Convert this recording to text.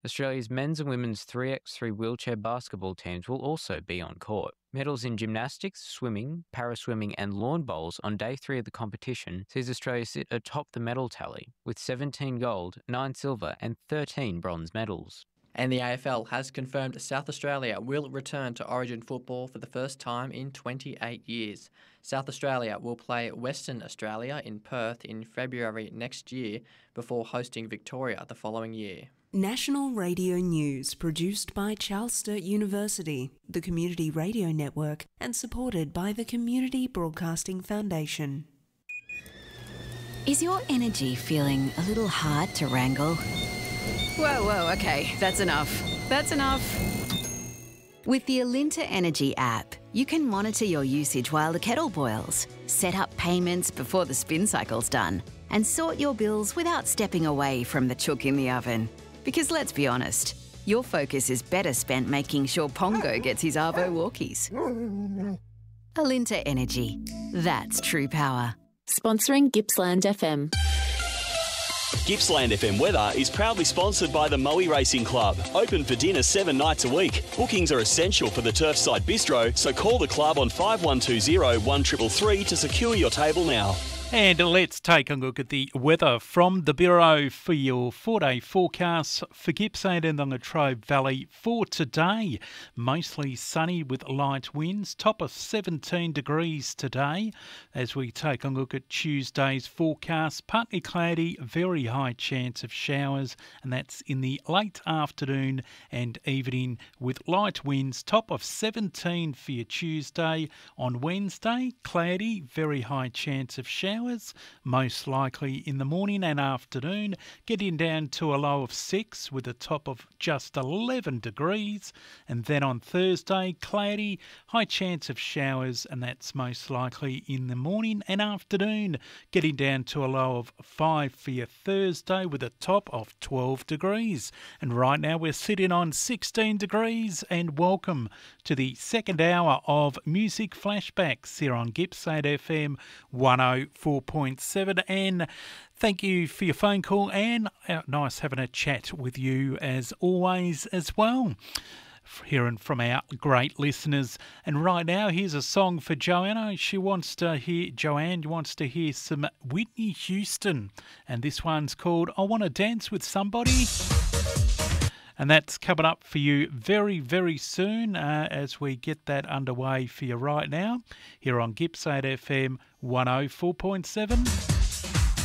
Australia's men's and women's 3x3 wheelchair basketball teams will also be on court. Medals in gymnastics, swimming, paraswimming and lawn bowls on day 3 of the competition sees Australia sit atop the medal tally, with 17 gold, 9 silver and 13 bronze medals. And the AFL has confirmed South Australia will return to Origin football for the first time in 28 years. South Australia will play Western Australia in Perth in February next year before hosting Victoria the following year. National Radio News, produced by Charles Sturt University, the Community Radio Network, and supported by the Community Broadcasting Foundation. Is your energy feeling a little hard to wrangle? Whoa, okay, that's enough. That's enough. With the Alinta Energy app, you can monitor your usage while the kettle boils, set up payments before the spin cycle's done, and sort your bills without stepping away from the chook in the oven. Because let's be honest, your focus is better spent making sure Pongo gets his Arvo walkies. Alinta Energy. That's true power. Sponsoring Gippsland FM. Gippsland FM weather is proudly sponsored by the Moe Racing Club. Open for dinner 7 nights a week. Bookings are essential for the Turfside Bistro, so call the club on 5120 1333 to secure your table now. And let's take a look at the weather from the Bureau for your 4-day forecast for Gippsland and the Latrobe Valley for today. Mostly sunny with light winds, top of 17 degrees today. As we take a look at Tuesday's forecast, partly cloudy, very high chance of showers, and that's in the late afternoon and evening with light winds, top of 17 for your Tuesday. On Wednesday, cloudy, very high chance of showers. Most likely in the morning and afternoon, getting down to a low of 6 with a top of just 11 degrees. And then on Thursday, cloudy, high chance of showers, and that's most likely in the morning and afternoon, getting down to a low of 5 for your Thursday with a top of 12 degrees. And right now we're sitting on 16 degrees, and welcome to the second hour of Music Flashbacks here on Gippsland FM 104.7, and thank you for your phone call, and nice having a chat with you as always as well, hearing from our great listeners. And right now here's a song for Joanne. Joanne wants to hear some Whitney Houston, and this one's called I Want to Dance with Somebody. And that's coming up for you very, very soon as we get that underway for you right now here on Gippsland FM 104.7.